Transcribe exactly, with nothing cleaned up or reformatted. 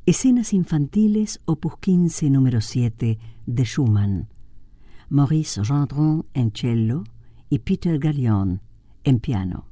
Escenas infantiles, opus quince, número siete, de Schumann. Maurice Gendron en cello y Peter Gallion en piano.